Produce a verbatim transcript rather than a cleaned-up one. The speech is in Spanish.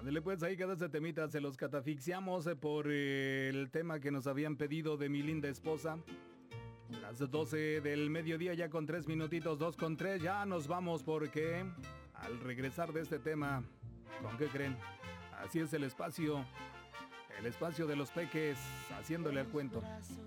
Ándale, pues ahí queda ese temita, se los catafixiamos eh, por eh, el tema que nos habían pedido de mi linda esposa. Las doce del mediodía ya con tres minutitos, dos con tres, ya nos vamos porque al regresar de este tema, ¿con qué creen? Así es el espacio, el espacio de los peques, haciéndole al cuento.